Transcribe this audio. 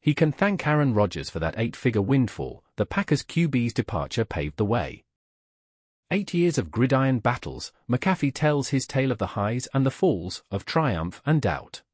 He can thank Aaron Rodgers for that 8-figure windfall. The Packers QB's departure paved the way. 8 years of gridiron battles, McAfee tells his tale of the highs and the falls, of triumph and doubt.